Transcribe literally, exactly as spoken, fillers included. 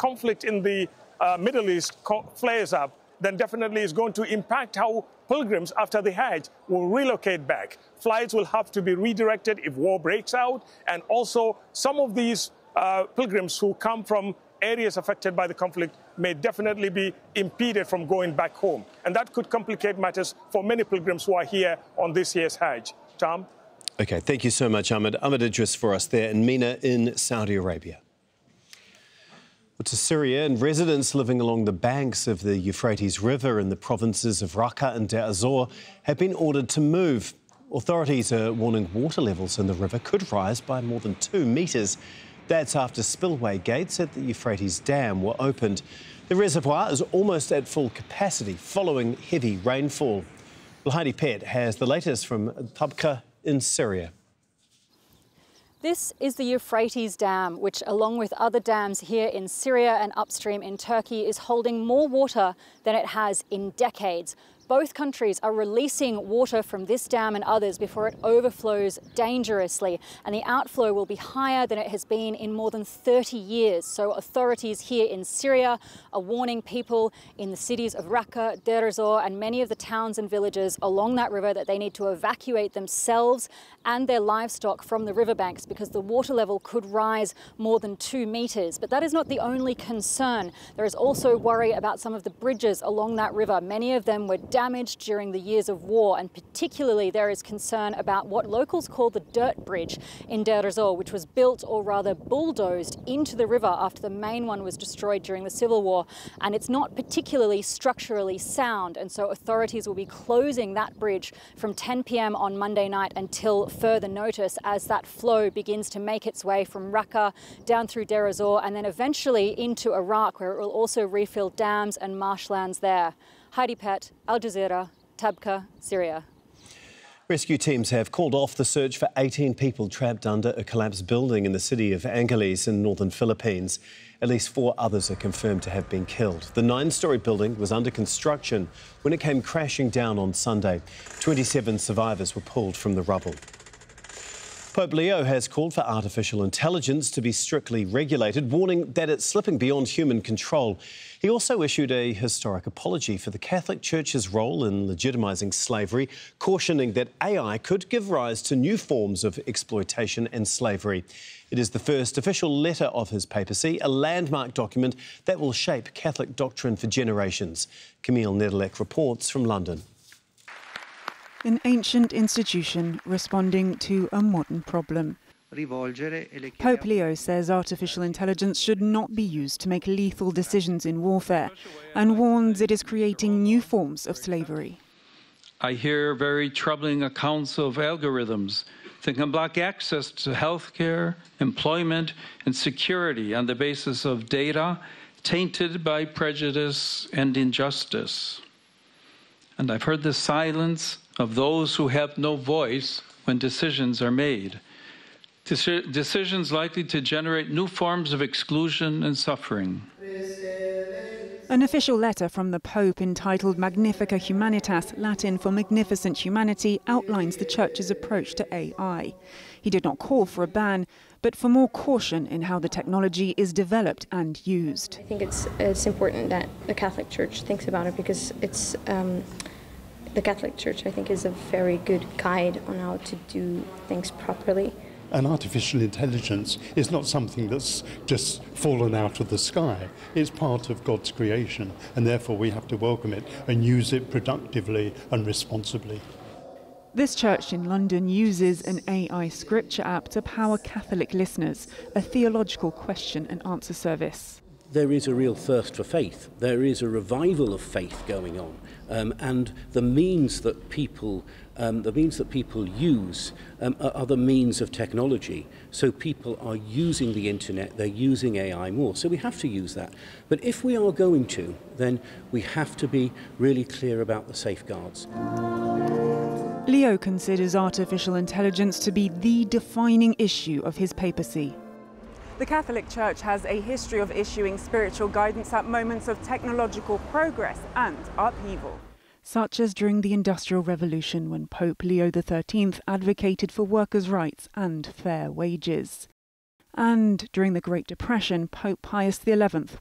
conflict in the uh, Middle East flares up, then definitely it's going to impact how pilgrims after the Hajj will relocate back. Flights will have to be redirected if war breaks out. And also some of these uh, pilgrims who come from areas affected by the conflict may definitely be impeded from going back home. And that could complicate matters for many pilgrims who are here on this year's Hajj. Tom? OK, thank you so much, Ahmed. Ahmed Idris for us there in Mina in Saudi Arabia. To Syria, and residents living along the banks of the Euphrates River in the provinces of Raqqa and Deir ez-Zor have been ordered to move. Authorities are warning water levels in the river could rise by more than two metres. That's after spillway gates at the Euphrates Dam were opened. The reservoir is almost at full capacity following heavy rainfall. Well, Heidi Pett has the latest from Tabqa in Syria. This is the Euphrates Dam, which, along with other dams here in Syria and upstream in Turkey, is holding more water than it has in decades. Both countries are releasing water from this dam and others before it overflows dangerously, and the outflow will be higher than it has been in more than thirty years. So authorities here in Syria are warning people in the cities of Raqqa, Deir ez-Zor and many of the towns and villages along that river that they need to evacuate themselves and their livestock from the riverbanks because the water level could rise more than two metres. But that is not the only concern. There is also worry about some of the bridges along that river. Many of them were damaged during the years of war, and particularly there is concern about what locals call the dirt bridge in Deir ez-Zor, which was built, or rather bulldozed, into the river after the main one was destroyed during the civil war, and it's not particularly structurally sound, and so authorities will be closing that bridge from ten p m on Monday night until further notice as that flow begins to make its way from Raqqa down through Deir ez-Zor and then eventually into Iraq, where it will also refill dams and marshlands there. Heidi Pett, Al Jazeera, Tabqa, Syria. Rescue teams have called off the search for eighteen people trapped under a collapsed building in the city of Angeles in northern Philippines. At least four others are confirmed to have been killed. The nine-storey building was under construction when it came crashing down on Sunday. twenty-seven survivors were pulled from the rubble. Pope Leo has called for artificial intelligence to be strictly regulated, warning that it's slipping beyond human control. He also issued a historic apology for the Catholic Church's role in legitimising slavery, cautioning that A I could give rise to new forms of exploitation and slavery. It is the first official letter of his papacy, a landmark document that will shape Catholic doctrine for generations. Camille Nedelec reports from London. An ancient institution responding to a modern problem. Pope Leo says artificial intelligence should not be used to make lethal decisions in warfare and warns it is creating new forms of slavery. I hear very troubling accounts of algorithms that can block access to healthcare, employment, and security on the basis of data tainted by prejudice and injustice. And I've heard the silence of those who have no voice when decisions are made. Deci- decisions likely to generate new forms of exclusion and suffering. An official letter from the Pope entitled Magnifica Humanitas, Latin for Magnificent Humanity, outlines the Church's approach to A I. He did not call for a ban, but for more caution in how the technology is developed and used. I think it's, it's important that the Catholic Church thinks about it because it's... Um, The Catholic Church, I think, is a very good guide on how to do things properly. And artificial intelligence is not something that's just fallen out of the sky. It's part of God's creation, and therefore we have to welcome it and use it productively and responsibly. This church in London uses an A I scripture app to power Catholic listeners, a theological question and answer service. There is a real thirst for faith. There is a revival of faith going on, um, and the means that people, um, the means that people use um, are, are the means of technology. So people are using the internet, they're using A I more. So we have to use that. But if we are going to, then we have to be really clear about the safeguards. Leo considers artificial intelligence to be the defining issue of his papacy. The Catholic Church has a history of issuing spiritual guidance at moments of technological progress and upheaval. Such as during the Industrial Revolution, when Pope Leo the thirteenth advocated for workers' rights and fair wages. And during the Great Depression, Pope Pius the eleventh